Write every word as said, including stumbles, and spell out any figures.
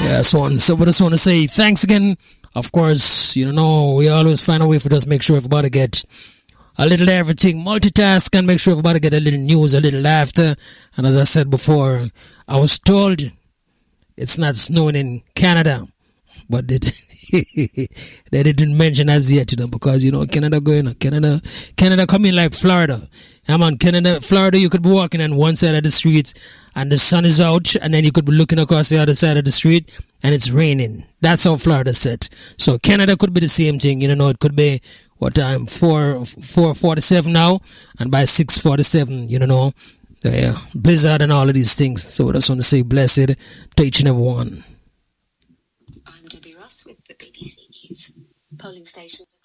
Yes, one. So I just want to say thanks again. Of course, you know, we always find a way for just make sure everybody get a little everything, multitask, and make sure everybody get a little news, a little laughter. And as I said before, I was told it's not snowing in Canada, but they, they didn't mention as yet, you know, because, you know, Canada going on, Canada, Canada coming like Florida. I'm on Canada, Florida, you could be walking on one side of the street and the sun is out, and then you could be looking across the other side of the street and it's raining. That's how Florida set. So Canada could be the same thing, you know, it could be what time, four, four forty-seven now, and by six forty-seven, you know, yeah, blizzard and all of these things. So I just want to say blessed to each and every one. I'm Debbie Ross with the B B C News. Polling stations.